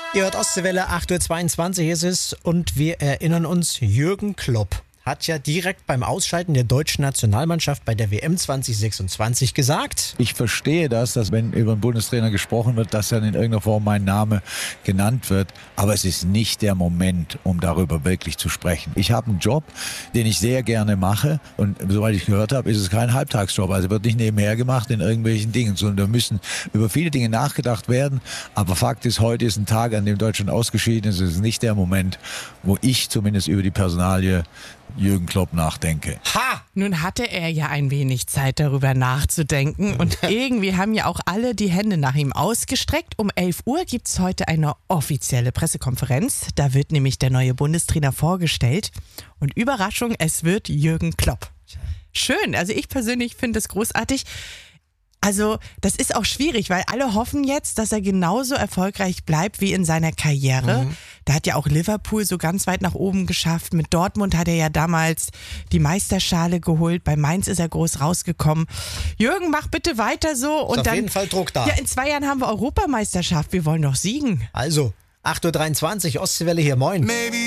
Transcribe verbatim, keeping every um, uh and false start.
Ihr hört Ostseewelle, acht Uhr zweiundzwanzig ist es und wir erinnern uns, Jürgen Klopp hat ja direkt beim Ausscheiden der deutschen Nationalmannschaft bei der W M zwanzig sechsundzwanzig gesagt: Ich verstehe das, dass wenn über einen Bundestrainer gesprochen wird, dass dann in irgendeiner Form mein Name genannt wird. Aber es ist nicht der Moment, um darüber wirklich zu sprechen. Ich habe einen Job, den ich sehr gerne mache. Und soweit ich gehört habe, ist es kein Halbtagsjob. Also wird nicht nebenher gemacht in irgendwelchen Dingen, sondern da müssen über viele Dinge nachgedacht werden. Aber Fakt ist, heute ist ein Tag, an dem Deutschland ausgeschieden ist. Es ist nicht der Moment, wo ich zumindest über die Personalie Jürgen Klopp nachdenke. Ha! Nun hatte er ja ein wenig Zeit, darüber nachzudenken. Und irgendwie haben ja auch alle die Hände nach ihm ausgestreckt. Um elf Uhr gibt es heute eine offizielle Pressekonferenz. Da wird nämlich der neue Bundestrainer vorgestellt. Und Überraschung, es wird Jürgen Klopp. Schön, also ich persönlich finde es großartig. Also das ist auch schwierig, weil alle hoffen jetzt, dass er genauso erfolgreich bleibt wie in seiner Karriere. Mhm. Da hat ja auch Liverpool so ganz weit nach oben geschafft. Mit Dortmund hat er ja damals die Meisterschale geholt. Bei Mainz ist er groß rausgekommen. Jürgen, mach bitte weiter so. Ist und auf dann, jeden Fall Druck da. Ja, in zwei Jahren haben wir Europameisterschaft. Wir wollen doch siegen. Also, acht Uhr dreiundzwanzig, Ostseewelle hier, moin. Maybe